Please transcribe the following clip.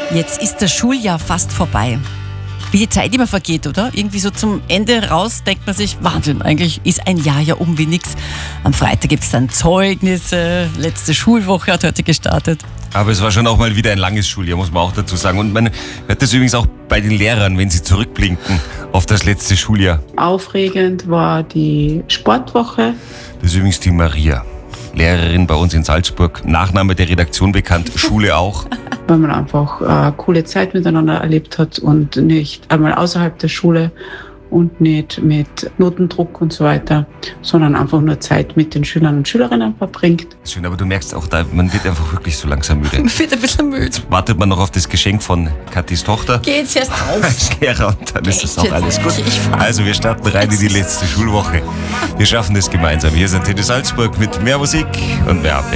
Jetzt ist das Schuljahr fast vorbei. Wie die Zeit immer vergeht, oder? Irgendwie so zum Ende raus denkt man sich, Wahnsinn, eigentlich ist ein Jahr ja wie nix. Am Freitag gibt es dann Zeugnisse, letzte Schulwoche hat heute gestartet. Aber es war schon auch mal wieder ein langes Schuljahr, muss man auch dazu sagen. Und man hört das übrigens auch bei den Lehrern, wenn sie zurückblinken auf das letzte Schuljahr. Aufregend war die Sportwoche. Das ist übrigens die Maria, Lehrerin bei uns in Salzburg. Nachname der Redaktion bekannt, Schule auch. Weil man einfach eine coole Zeit miteinander erlebt hat und nicht einmal außerhalb der Schule und nicht mit Notendruck und so weiter, sondern einfach nur Zeit mit den Schülern und Schülerinnen verbringt. Schön, aber du merkst auch, man wird einfach wirklich so langsam müde. Man wird ein bisschen müde. Jetzt wartet man noch auf das Geschenk von Kathis Tochter. Geht's erst auf. Als Lehrer und dann ist das auch alles gut. Also wir starten rein in die letzte Schulwoche. Wir schaffen das gemeinsam. Hier sind Tete Salzburg mit mehr Musik und mehr Abwechslung.